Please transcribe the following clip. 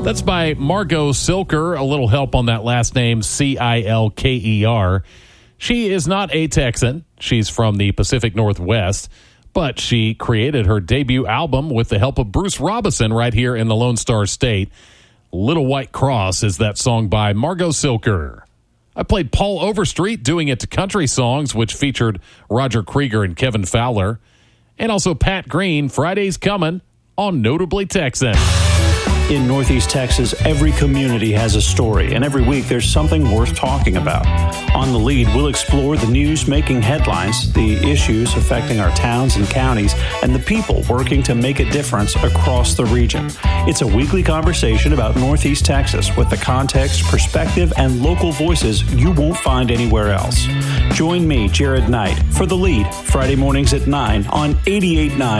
That's by Margot Silker. A little help on that last name, Cilker. She is not a Texan. She's from the Pacific Northwest, but she created her debut album with the help of Bruce Robison right here in the Lone Star State. Little White Cross is that song by Margot Silker. I played Paul Overstreet doing it to country songs, which featured Roger Krieger and Kevin Fowler. And also Pat Green, Friday's Coming on Notably Texan. In Northeast Texas, every community has a story, and every week there's something worth talking about. On The Lead, we'll explore the news making headlines, the issues affecting our towns and counties, and the people working to make a difference across the region. It's a weekly conversation about Northeast Texas with the context, perspective, and local voices you won't find anywhere else. Join me, Jared Knight, for The Lead, Friday mornings at 9 on 88.9